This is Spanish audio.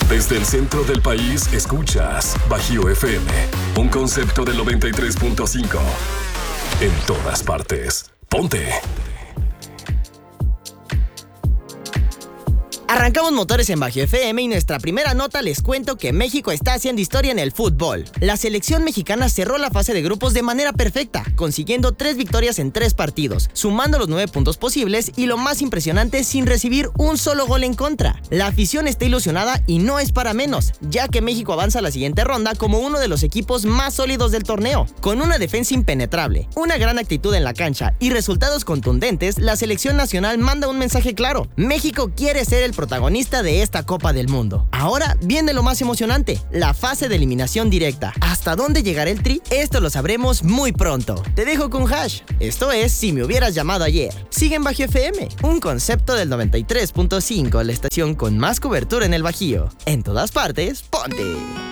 Desde el centro del país, escuchas Bajío FM, un concepto del 93.5. En todas partes. Ponte. Arrancamos motores en Bajío FM y nuestra primera nota les cuento que México está haciendo historia en el fútbol. La selección mexicana cerró la fase de grupos de manera perfecta, consiguiendo 3 victorias en 3 partidos, sumando los 9 puntos posibles y lo más impresionante, sin recibir un solo gol en contra. La afición está ilusionada y no es para menos, ya que México avanza a la siguiente ronda como uno de los equipos más sólidos del torneo. Con una defensa impenetrable, una gran actitud en la cancha y resultados contundentes, la selección nacional manda un mensaje claro: México quiere ser el protagonista de esta Copa del Mundo. Ahora viene lo más emocionante, la fase de eliminación directa. ¿Hasta dónde llegará el Tri? Esto lo sabremos muy pronto. Te dejo con Hash. Esto es Si me hubieras llamado ayer. Sigue en Bajío FM, un concepto del 93.5, la estación con más cobertura en el Bajío. En todas partes, ponte.